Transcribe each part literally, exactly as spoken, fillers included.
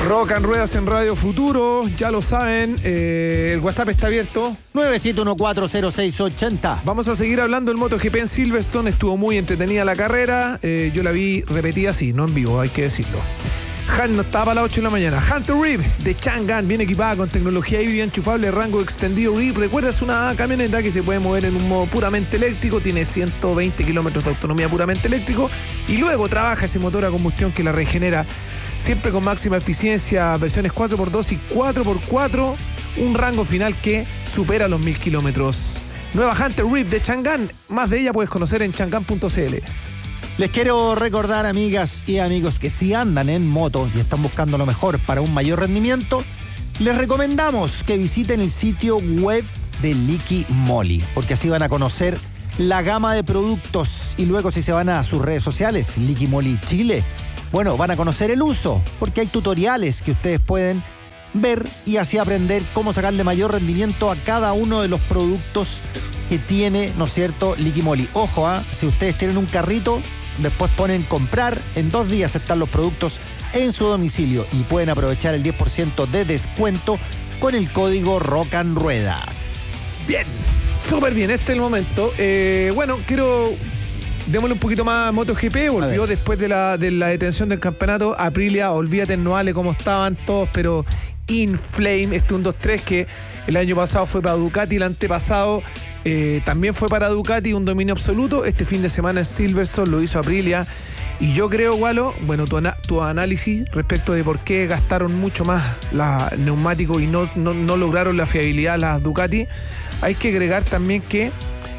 Rock and Ruedas en Radio Futuro, ya lo saben, eh, el WhatsApp está abierto. nueve siete uno cuatro cero seis ocho cero. Vamos a seguir hablando del MotoGP en Silverstone, estuvo muy entretenida la carrera, eh, yo la vi repetida así, no en vivo, hay que decirlo. Hunt no estaba a las ocho de la mañana. Hunter Reeve de Chang'an, bien equipada con tecnología híbrida enchufable, rango extendido. Reeve, recuerda, es una camioneta que se puede mover en un modo puramente eléctrico, tiene ciento veinte kilómetros de autonomía puramente eléctrico y luego trabaja ese motor a combustión que la regenera siempre con máxima eficiencia, versiones cuatro por dos y cuatro por cuatro, un rango final que supera los mil kilómetros. Nueva Hunter Reeve de Chang'an, más de ella puedes conocer en chang'an punto c l. Les quiero recordar, amigas y amigos, que si andan en moto y están buscando lo mejor para un mayor rendimiento, les recomendamos que visiten el sitio web de Liqui Moly, porque así van a conocer la gama de productos y luego si se van a sus redes sociales, Liqui Moly Chile, bueno, van a conocer el uso, porque hay tutoriales que ustedes pueden ver y así aprender cómo sacarle mayor rendimiento a cada uno de los productos que tiene, ¿no es cierto?, Liqui Moly. Ojo, ¿eh? Si ustedes tienen un carrito, después ponen comprar, en dos días están los productos en su domicilio y pueden aprovechar el diez por ciento de descuento con el código Rock and Ruedas. Bien, súper bien, este es el momento. Eh, bueno, quiero... Démosle un poquito más a MotoGP, volvió después de la, de la detención del campeonato. Aprilia, olvídate, no vale cómo estaban todos, pero in flame, este un dos tres que el año pasado fue para Ducati, el antepasado eh, también fue para Ducati, un dominio absoluto. Este fin de semana en Silverstone lo hizo Aprilia. Y yo creo, Walo, bueno, tu, ana- tu análisis respecto de por qué gastaron mucho más la neumáticos y no, no, no lograron la fiabilidad las Ducati, hay que agregar también que...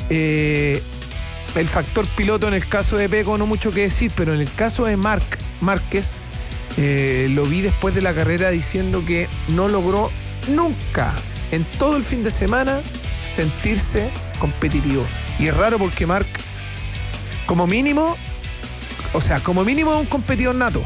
Eh, el factor piloto en el caso de Pecco no mucho que decir, pero en el caso de Marc Márquez eh, lo vi después de la carrera diciendo que no logró nunca en todo el fin de semana sentirse competitivo. Y es raro porque Marc, como mínimo, o sea, como mínimo es un competidor nato.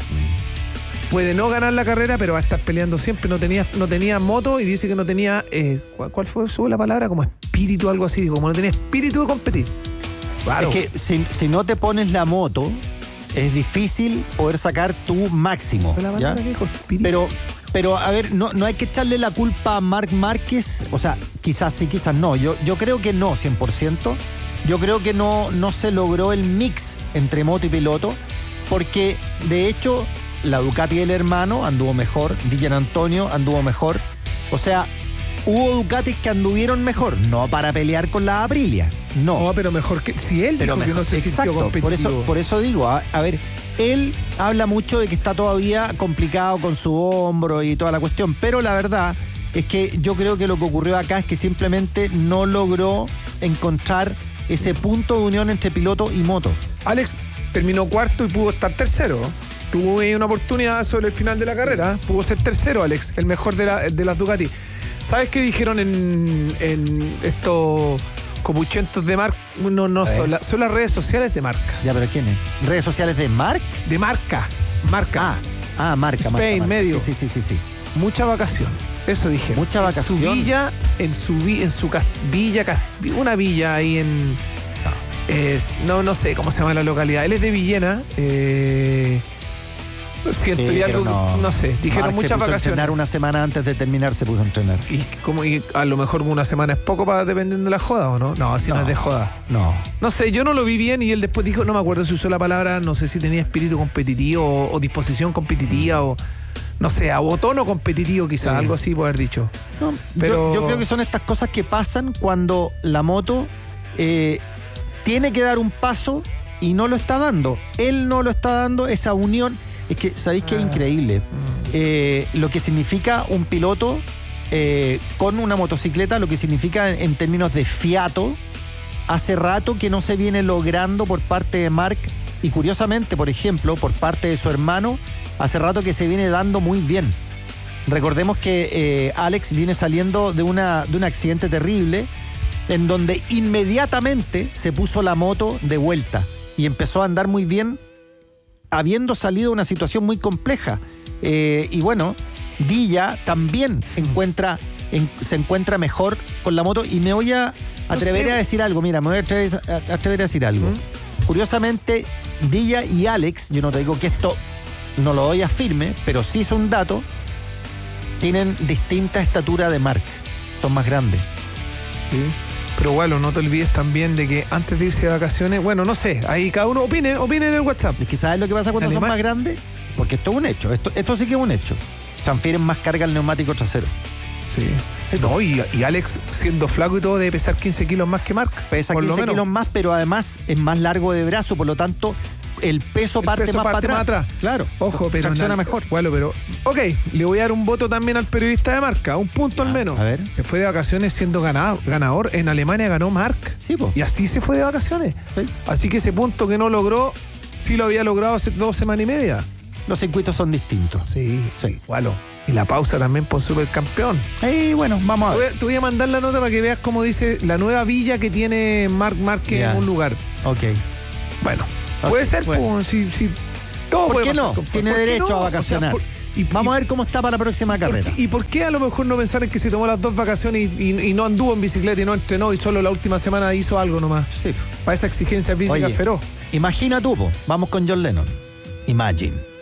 Puede no ganar la carrera, pero va a estar peleando siempre. No tenía, no tenía moto y dice que no tenía, eh, ¿cuál, ¿cuál fue su la palabra? Como espíritu, algo así, como no tenía espíritu de competir. Claro. Es que si, si no te pones la moto, es difícil poder sacar tu máximo. ¿Ya? Pero, pero, a ver, no, no hay que echarle la culpa a Marc Márquez. O sea, quizás sí, quizás no. Yo, yo creo que no, cien por ciento. Yo creo que no, no se logró el mix entre moto y piloto, porque de hecho la Ducati del hermano anduvo mejor, Dylan Antonio anduvo mejor. O sea, hubo Ducatis que anduvieron mejor, no para pelear con la Aprilia, no. No, pero mejor que... Si él pero dijo mejor, que no se exacto, sintió competitivo. Por eso, por eso digo, a, a ver, él habla mucho de que está todavía complicado con su hombro y toda la cuestión, pero la verdad es que yo creo que lo que ocurrió acá es que simplemente no logró encontrar ese punto de unión entre piloto y moto. Alex terminó cuarto y pudo estar tercero. Tuvo una oportunidad sobre el final de la carrera. Pudo ser tercero, Alex, el mejor de, la, de las Ducati. ¿Sabes qué dijeron en, en estos copuchentos de marca? No, no, son, la, son las redes sociales de marca. Ya, pero ¿quién es? ¿Redes sociales de Marc? De marca. Marca. Ah, ah marca. Spain, marca, marca. medio. Sí, sí, sí, sí, sí. Mucha vacación. Eso dije. Mucha vacación. En su villa, en su, vi, en su cas, villa, cas, una villa ahí en... No. Es, no, no sé cómo se llama la localidad. Él es de Villena. Eh... Siento sí, y algo, no, no sé, dijeron Marc muchas se puso vacaciones. A entrenar una semana antes de terminar se puso a entrenar. Y como y a lo mejor una semana es poco para dependiendo de la joda, ¿o no? No, si no, no es de joda. No. No sé, yo no lo vi bien y él después dijo, no me acuerdo si usó la palabra, no sé si tenía espíritu competitivo o, o disposición competitiva o no sé, o tono competitivo quizás, sí. Algo así puede haber dicho. No, pero yo, yo creo que son estas cosas que pasan cuando la moto eh, tiene que dar un paso y no lo está dando. Él no lo está dando, esa unión. Es que, ¿sabéis qué? Es increíble. Eh, lo que significa un piloto eh, con una motocicleta, lo que significa en, en términos de fiato, hace rato que no se viene logrando por parte de Marc y curiosamente, por ejemplo, por parte de su hermano, hace rato que se viene dando muy bien. Recordemos que eh, Alex viene saliendo de, una, de un accidente terrible en donde inmediatamente se puso la moto de vuelta y empezó a andar muy bien, habiendo salido de una situación muy compleja. Eh, y bueno, Dilla también encuentra, en, se encuentra mejor con la moto y me voy a atrever no sé. a decir algo, mira, me voy a atrever a, a, atrever a decir algo. ¿Mm? Curiosamente, Dilla y Alex, yo no te digo que esto no lo doy a firme, pero sí es un dato, tienen distinta estatura de marca. Son más grandes. Sí. Pero bueno, no te olvides también de que antes de irse de vacaciones, bueno, no sé, ahí cada uno opine, opine en el WhatsApp. Es que ¿sabes lo que pasa cuando son más grandes? Porque esto es un hecho, esto, esto sí que es un hecho. Transfieren más carga al neumático trasero. Sí. No, y, y Alex, siendo flaco y todo, debe pesar quince kilos más que Marc. Pesa por quince lo menos. kilos más, pero además es más largo de brazo, por lo tanto, el peso El parte peso más parte para más atrás. atrás. Claro. Ojo, pero. Tracciona na- mejor. Bueno, pero. Ok, le voy a dar un voto también al periodista de Marca, un punto Ah, al menos. a ver. Se fue de vacaciones siendo ganado, ganador. En Alemania ganó Marc. Sí, po. Y así se fue de vacaciones. Sí. Así que ese punto que no logró, sí lo había logrado hace dos semanas y media. Los circuitos son distintos. Sí, Sí. Bueno. Y la pausa también por supercampeón. Y bueno, vamos a Te voy ver. a, te voy a mandar la nota para que veas cómo dice la nueva villa que tiene Marc Márquez Ya. en un lugar. Ok. Bueno, Ok, puede ser, bueno. pues, si, si todo ¿Por puede qué pasar, no? compadre. Tiene ¿Por qué derecho no? a O sea, vacacionar. por- y- Vamos y- a ver cómo está para la próxima ¿por carrera. qué- ¿Y por qué a lo mejor no pensar en que se tomó las dos vacaciones y, y- y no anduvo en bicicleta y no entrenó y solo la última semana hizo algo nomás? Sí. Para esa exigencia física Oye, feroz. imagina tú, po. Vamos con John Lennon. Imagine.